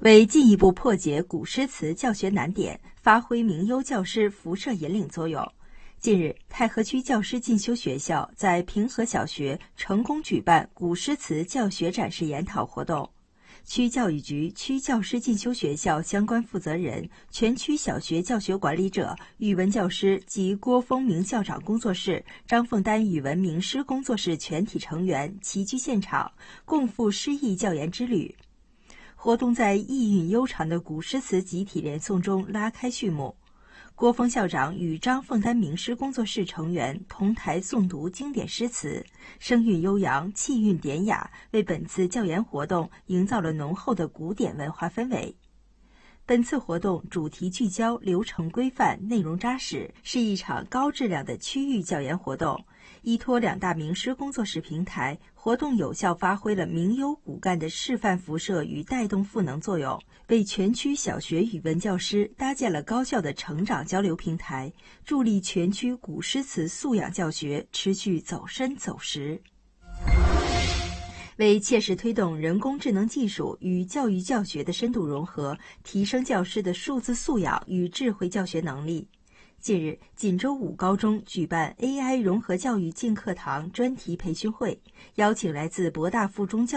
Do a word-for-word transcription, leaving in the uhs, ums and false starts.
为进一步破解古诗词教学难点，发挥名优教师辐射引领作用，近日，太和区教师进修学校在平和小学成功举办古诗词教学展示研讨活动。区教育局区教师进修学校相关负责人、全区小学教学管理者、语文教师及郭峰名校长工作室、张凤丹语文名师工作室全体成员齐聚现场，共赴诗意教研之旅。活动在意蕴悠长的古诗词集体连诵中拉开序幕。郭峰校长与张凤丹名师工作室成员同台诵读经典诗词，声韵悠扬，气韵典雅，为本次教研活动营造了浓厚的古典文化氛围。本次活动主题聚焦，流程规范，内容扎实，是一场高质量的区域教研活动。依托两大名师工作室平台，活动有效发挥了名优骨干的示范辐射与带动赋能作用，为全区小学语文教师搭建了高效的成长交流平台，助力全区古诗词素养教学持续走深走实。为切实推动人工智能技术与教育教学的深度融合，提升教师的数字素养与智慧教学能力，近日，锦州五高中举办 A I 融合教育进课堂专题培训会，邀请来自博大附中教